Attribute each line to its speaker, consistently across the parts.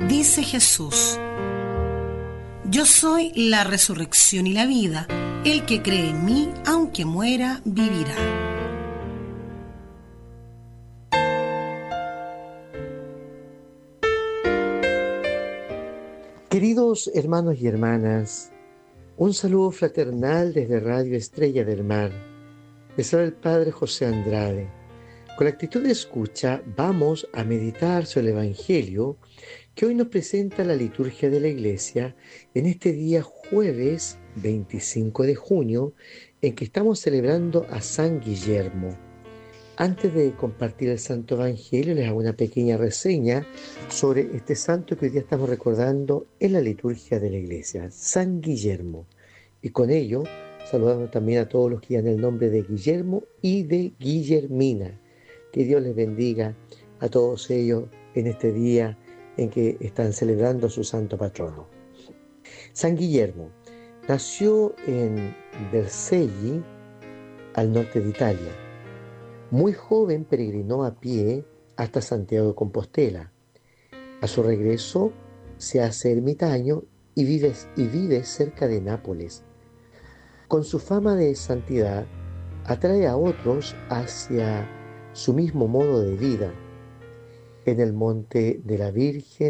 Speaker 1: Dice Jesús: yo soy la resurrección y la vida. El que cree en mí, aunque muera, vivirá.
Speaker 2: Queridos hermanos y hermanas, un saludo fraternal desde Radio Estrella del Mar. Les habla el Padre José Andrade. Con la actitud de escucha vamos a meditar sobre el Evangelio que hoy nos presenta la liturgia de la Iglesia en este día jueves 25 de junio, en que estamos celebrando a San Guillermo. Antes de compartir el Santo Evangelio, les hago una pequeña reseña sobre este santo que hoy día estamos recordando en la liturgia de la Iglesia, San Guillermo. Y con ello saludamos también a todos los que llevan el nombre de Guillermo y de Guillermina. Que Dios les bendiga a todos ellos en este día en que están celebrando su santo patrono. San Guillermo nació en Vercelli, al norte de Italia. Muy joven peregrinó a pie hasta Santiago de Compostela. A su regreso se hace ermitaño y vive cerca de Nápoles. Con su fama de santidad atrae a otros hacia su mismo modo de vida. En el monte de la Virgen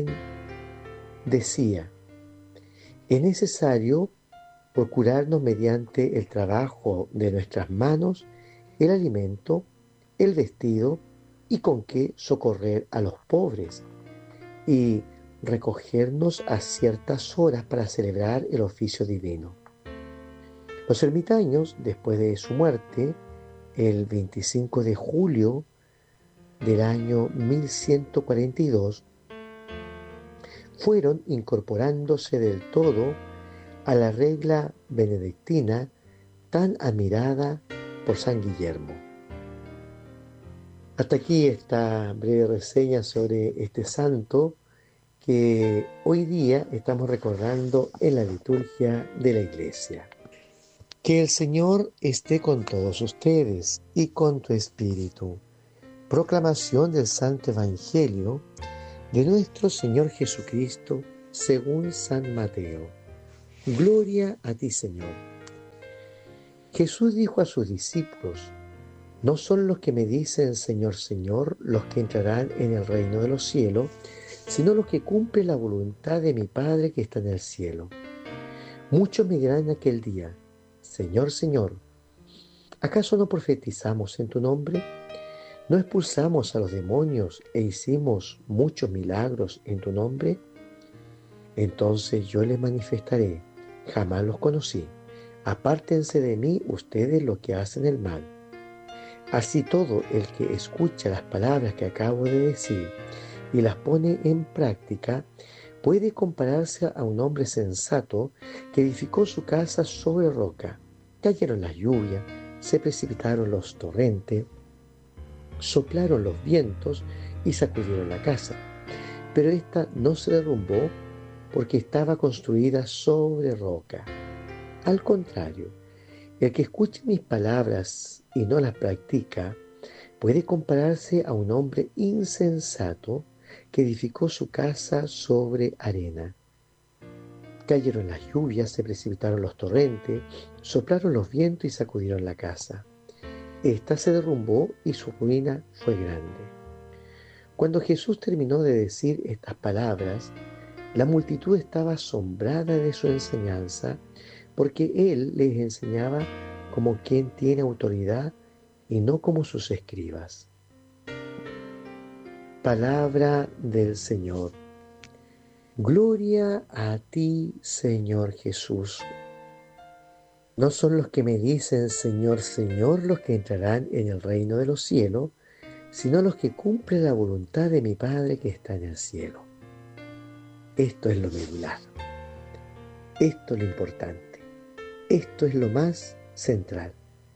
Speaker 2: decía: es necesario procurarnos mediante el trabajo de nuestras manos el alimento, el vestido y con qué socorrer a los pobres, y recogernos a ciertas horas para celebrar el oficio divino. Los ermitaños, después de su muerte, el 25 de julio del año 1142, fueron incorporándose del todo a la regla benedictina tan admirada por San Guillermo. Hasta aquí esta breve reseña sobre este santo que hoy día estamos recordando en la liturgia de la Iglesia. Que el Señor esté con todos ustedes y con tu espíritu. Proclamación del Santo Evangelio de nuestro Señor Jesucristo según San Mateo. Gloria a ti, Señor. Jesús dijo a sus discípulos: no son los que me dicen Señor, Señor, los que entrarán en el reino de los cielos, sino los que cumplen la voluntad de mi Padre que está en el cielo. Muchos me dirán en aquel día: Señor, Señor, ¿acaso no profetizamos en tu nombre? ¿No expulsamos a los demonios e hicimos muchos milagros en tu nombre? Entonces yo les manifestaré: jamás los conocí. Apártense de mí ustedes los que hacen el mal. Así todo el que escucha las palabras que acabo de decir y las pone en práctica puede compararse a un hombre sensato que edificó su casa sobre roca. Cayeron las lluvias, se precipitaron los torrentes, soplaron los vientos y sacudieron la casa. Pero ésta no se derrumbó porque estaba construida sobre roca. Al contrario, el que escuche mis palabras y no las practica puede compararse a un hombre insensato que edificó su casa sobre arena. Cayeron las lluvias, se precipitaron los torrentes, soplaron los vientos y sacudieron la casa. Esta se derrumbó y su ruina fue grande. Cuando Jesús terminó de decir estas palabras, la multitud estaba asombrada de su enseñanza, porque Él les enseñaba como quien tiene autoridad y no como sus escribas. Palabra del Señor. Gloria a ti, Señor Jesús. No son los que me dicen Señor, Señor, los que entrarán en el reino de los cielos, sino los que cumplen la voluntad de mi Padre que está en el cielo. Esto es lo medular. Esto es lo importante. Esto es lo más central.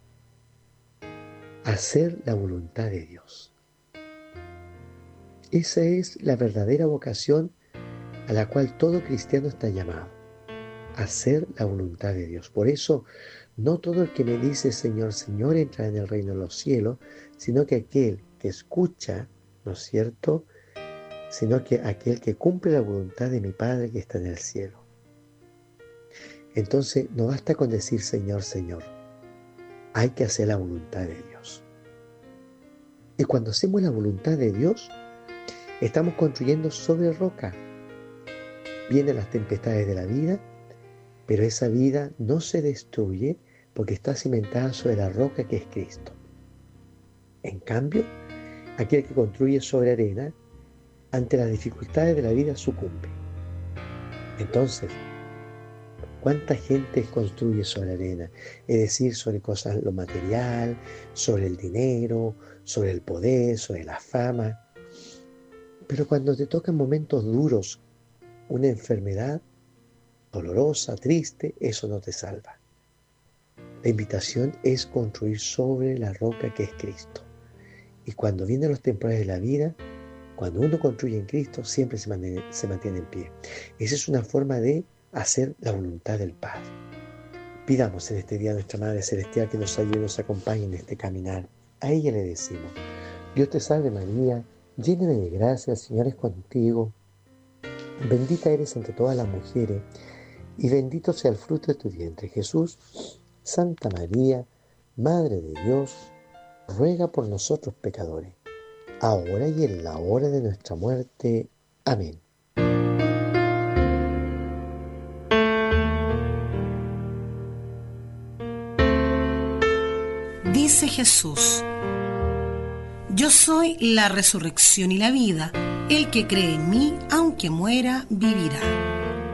Speaker 2: Hacer la voluntad de Dios. Esa es la verdadera vocación a la cual todo cristiano está llamado. Hacer la voluntad de Dios. Por eso, no todo el que me dice Señor, Señor entra en el reino de los cielos, sino que aquel que escucha, ¿no es cierto?, sino que aquel que cumple la voluntad de mi Padre que está en el cielo. Entonces no basta con decir Señor, Señor, hay que hacer la voluntad de Dios. Y cuando hacemos la voluntad de Dios, estamos construyendo sobre roca. Vienen las tempestades de la vida, pero esa vida no se destruye porque está cimentada sobre la roca que es Cristo. En cambio, aquel que construye sobre arena, ante las dificultades de la vida sucumbe. Entonces, ¿cuánta gente construye sobre arena? Es decir, sobre cosas, lo material, sobre el dinero, sobre el poder, sobre la fama. Pero cuando te tocan momentos duros, una enfermedad dolorosa, triste, eso no te salva. La invitación es construir sobre la roca que es Cristo. Y cuando vienen los temporales de la vida, cuando uno construye en Cristo, siempre se mantiene en pie. Esa es una forma de hacer la voluntad del Padre. Pidamos en este día a nuestra Madre Celestial que nos ayude y nos acompañe en este caminar. A ella le decimos: Dios te salve María, llena de gracia, el Señor es contigo. Bendita eres entre todas las mujeres, y bendito sea el fruto de tu vientre, Jesús. Santa María, Madre de Dios, ruega por nosotros pecadores, ahora y en la hora de nuestra muerte. Amén.
Speaker 1: Dice Jesús: Yo soy la resurrección y la vida. El que cree en mí, aunque muera, vivirá.